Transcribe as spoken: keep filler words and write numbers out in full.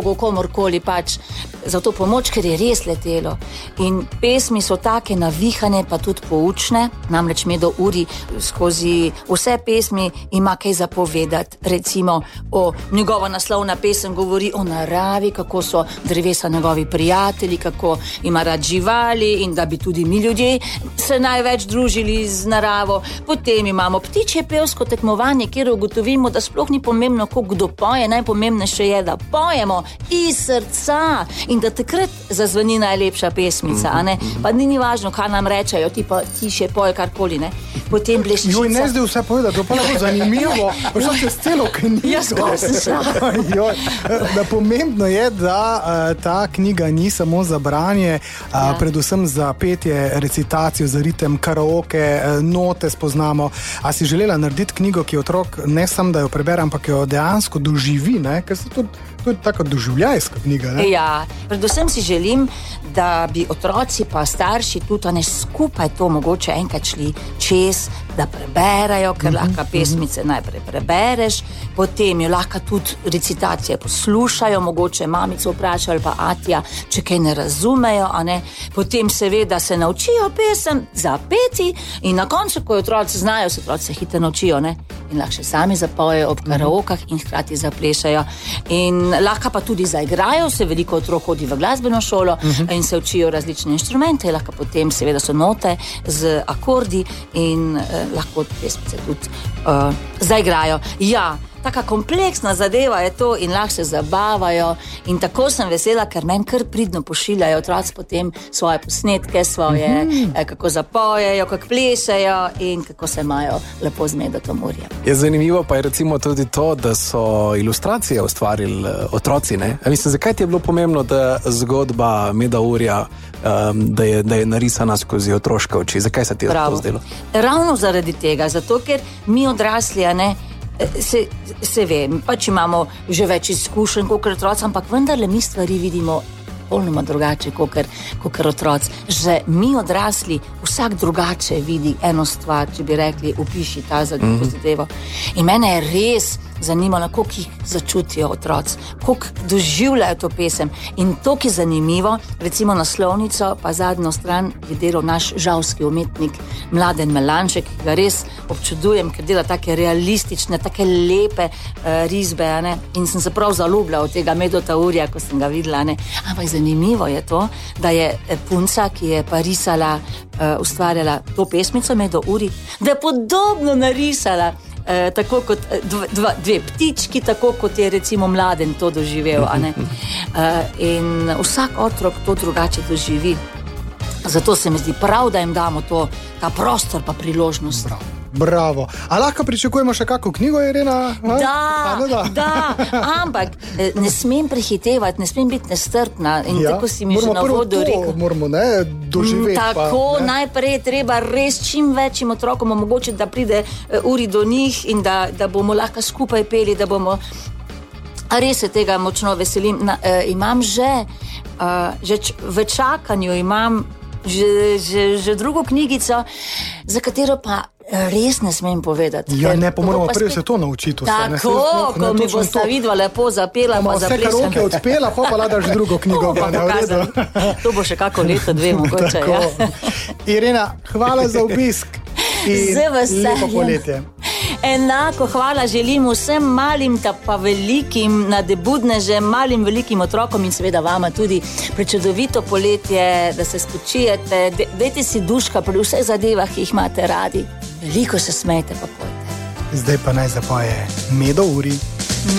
Bogu, komorkoli pač za to pomoč, ker je res letelo. In pesmi so take navihane, pa tudi poučne, namreč Medo Uri skozi vse pesmi ima kaj zapovedati. Recimo o njegova naslovna pesem govori o naravi, kako so drevesa njegovi prijatelji, kako ima rad živali in da bi tudi mi ljudje se največ družili z naravo. Potem imamo ptičje pevsko tekmovanje, kjer ugotovimo, da sploh ni pomembno, koliko kdo poje, najpomembnejše je, da pojemo iz srca in da takrat zazveni najlepša pesmica, a ne? Pa ni ni važno, kaj nam rečejo, ti pa tiše poj karkoli, ne? Potem bleščica. Joj, ne zdaj vse povedati, to pa lahko zanimivo, pa še čez celo knjigo. Ja, skoro sem šla. Joj, da pomembno je, da uh, ta knjiga ni samo za branje, uh, ja. predvsem za petje, recitacijo, za ritem, karaoke, uh, note spoznamo. A si želela narediti knjigo, ki otrok ne samo, da jo prebere, ampak jo dejansko doživi, ne? Ker se tudi To je tako doživljajska knjiga, ne? Ja, predvsem si želim, da bi otroci pa starši tudi ne skupaj to mogoče enkrat šli čez, da preberajo, ker uh-huh, lahko pesmice uh-huh. najprej prebereš, potem jo lahko tudi recitacije poslušajo, mogoče mamico vprašajo ali pa atija, če kaj ne razumejo, a ne? Potem seveda se naučijo pesem zapeti in na koncu, ko otroci znajo, se otroci se hitro naučijo, ne? In lahko še sami zapojejo ob karaokah in hkrati zaplešajo. In lahko pa tudi zaigrajo, se veliko otrok hodi v glasbeno šolo uh-huh. in se učijo različne inštrumente, lahko potem seveda so note z akordi in eh, lahko pesmice tudi uh, zaigrajo. Ja, taka kompleksna zadeva je to in lahko se zabavajo in tako sem vesela, ker meni kar pridno pošiljajo otroci potem svoje posnetke, svoje, mm-hmm. eh, kako zapojejo, kako plešejo in kako se imajo lepo z Medotom Urjem. Je zanimivo pa je recimo tudi to, da so ilustracije ustvarili otroci, ne? A mislim, zakaj ti je bilo pomembno, da zgodba Meda Urja, um, da, je, da je narisana skozi otroške oči? Zakaj se ti je to zdelo? Ravno zaradi tega, zato ker mi odrasli, a ne, Se, se ve, pač imamo že več izkušenj kakor otroci, ampak vendarle mi stvari vidimo polnoma drugače kakor otroci. Že mi odrasli vsak drugače vidi eno stvar, če bi rekli, upiši ta zadevo. Mm-hmm. In mene je res zanimalo, koliko jih začutijo otroci, koliko doživljajo to pesem. In to, ki je zanimivo, recimo naslovnico, pa zadnjo stran je delal naš žalski umetnik Mladen Melanšek, ki ga res občudujem, ker dela take realistične, take lepe uh, risbe, ne? In sem se prav zaljubila od tega Medota Urja, ko sem ga videla, ne? Ampak zanimivo je to, da je punca, ki je pa risala, uh, ustvarjala to pesmico Medo Uri, da je podobno narisala Eh, tako kot dva, dve ptički, tako kot je recimo Mladen to doživel, a ne? Eh, in vsak otrok to drugače doživi. Zato se mi zdi prav, da jim damo to, ta prostor pa priložnost. Bravo. Bravo. A lahko pričakujemo še kako knjigo, Irena? Da, da, da, ampak ne smem prehitevati, ne smem biti nestrpna in ja, tako si mi že na vodu rekel. Moramo ne doživeti. Tako, pa, ne? najprej je treba res čim večjim otrokom omogočiti, da pride Uri do njih in da, da bomo lahko skupaj peli, da bomo, a res se tega močno veselim. Na, uh, imam že, uh, že č, v čakanju imam že, že, že drugo knjigico, za katero pa res ne smem povedati. Ja, ne, pa moramo prej se to naučiti. Tako, se, ne, ne, ko mi bosta vidva lepo zapela, pa zaplesam. Vse karaoke odspela, pa pa ladaš drugo knjigo. Pa to bo še kako leto, dve mogoče. Ja. Irena, hvala za obisk in lepo poletje. Enako hvala želim vsem malim pa velikim nadebudnežem, malim velikim otrokom in seveda vama tudi prečudovito poletje, da se spočijete, de, dejte si duška pri vseh zadevah, ki jih imate radi. Veliko se smejte pa pojte. Zdaj pa naj zapoje Medo Uri.